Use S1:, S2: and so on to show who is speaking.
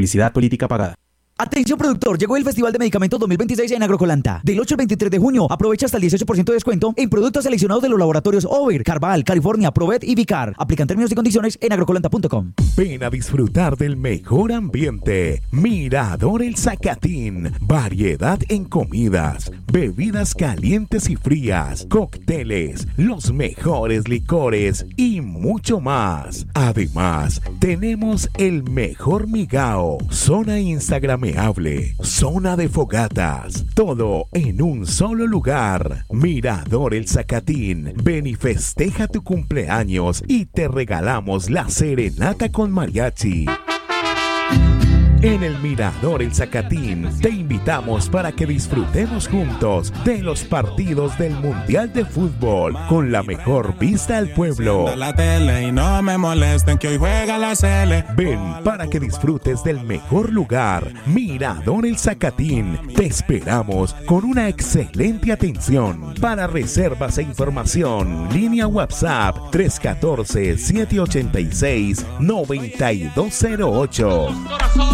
S1: Publicidad política pagada.
S2: Atención productor, llegó el Festival de Medicamentos 2026 en Agrocolanta. Del 8 al 23 de junio, aprovecha hasta el 18% de descuento en productos seleccionados de los laboratorios Over, Carval, California, Provet y Vicar. Aplican términos y condiciones en agrocolanta.com.
S3: Ven a disfrutar del mejor ambiente. Mirador El Zacatín. Variedad en comidas, bebidas calientes y frías, cócteles, los mejores licores y mucho más. Además, tenemos el mejor migao, zona instagrameable, zona de fogatas, todo en un solo lugar. Mirador El Zacatín. Ven y festeja tu cumpleaños y te regalamos la serenata con mariachi. En el Mirador El Zacatín te invitamos para que disfrutemos juntos de los partidos del Mundial de Fútbol con la mejor vista al pueblo. Ven para que disfrutes del mejor lugar, Mirador El Zacatín. Te esperamos con una excelente atención. Para reservas e información, línea WhatsApp 314-786-9208.